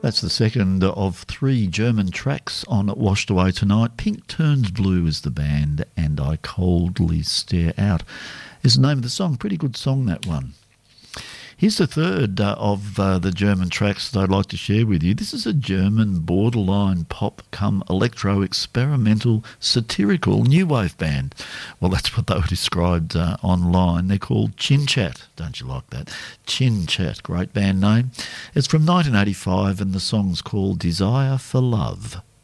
That's the second of three German tracks on Washed Away Tonight. Pink Turns Blue is the band, and I Coldly Stare Out is the name of the song. Pretty good song, that one. Here's the third of the German tracks that I'd like to share with you. This is a German borderline pop come electro experimental satirical new wave band. Well, that's what they were described online. They're called Chin Chat. Don't you like that? Chin Chat, great band name. It's from 1985 and the song's called Desire for Love.